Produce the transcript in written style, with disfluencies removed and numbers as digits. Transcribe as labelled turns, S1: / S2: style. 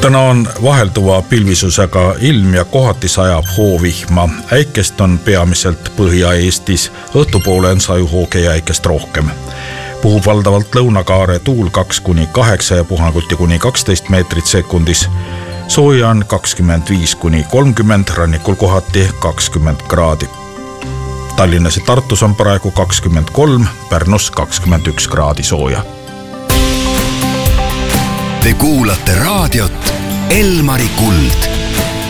S1: Täna on vahelduva pilvisusega ilm ja kohati sajab hoovihma. Äikest on peamiselt Põhja-Eestis, õhtupoole on sajuhooge ja äikest rohkem. Puhub valdavalt lõunakaare tuul 2-8 ja puhanguti kuni 12 meetrit sekundis. Sooja on 25-30, rannikul kohati 20 kraadi. Tallinnas ja Tartus on praegu 23, Pärnus 21 kraadi sooja.
S2: Te kuulate raadiot Elmari Kuld.